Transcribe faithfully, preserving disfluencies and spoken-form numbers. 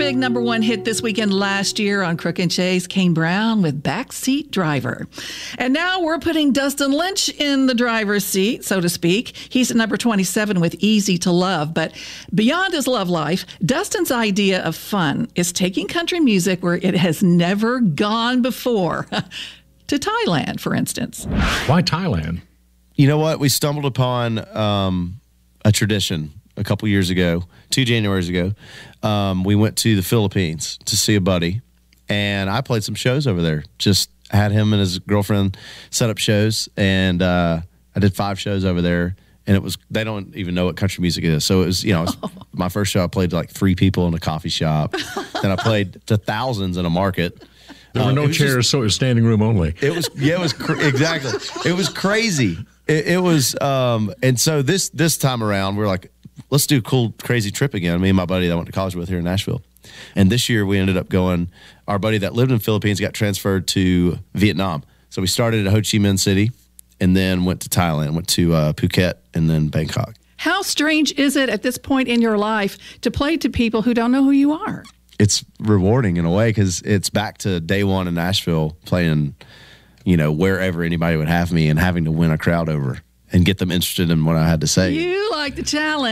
big number one hit this weekend last year on Crook and Chase, Kane Brown with Backseat Driver. And now we're putting Dustin Lynch in the driver's seat, so to speak. He's at number twenty-seven with Easy to Love. But beyond his love life, Dustin's idea of fun is taking country music where it has never gone before. To Thailand, for instance. Why Thailand? You know what? We stumbled upon um, a tradition a couple years ago, two Januaries ago. Um, we went to the Philippines to see a buddy, and I played some shows over there. Just had him and his girlfriend set up shows, and uh, I did five shows over there. And it was, they don't even know what country music is. So it was, you know, it was my first show, I played to like three people in a coffee shop. Then I played to thousands in a market. There were Um, no it was chairs, just- so it was standing room only. It was, yeah, it was cr- exactly. It was crazy. It, it was, um, and so this this time around, we're like, let's do a cool, crazy trip again. Me and my buddy that I went to college with here in Nashville. And this year we ended up going, our buddy that lived in the Philippines got transferred to Vietnam. So we started at Ho Chi Minh City and then went to Thailand, went to uh, Phuket and then Bangkok. How strange is it at this point in your life to play to people who don't know who you are? It's rewarding in a way because it's back to day one in Nashville playing, you know, wherever anybody would have me and having to win a crowd over and get them interested in what I had to say. You like the challenge.